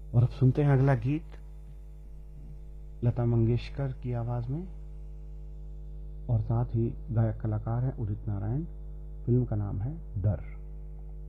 और अब सुनते हैं अगला गीत लता मंगेशकर की आवाज में, और साथ ही गायक कलाकार हैं उदित नारायण। फिल्म का नाम है डर।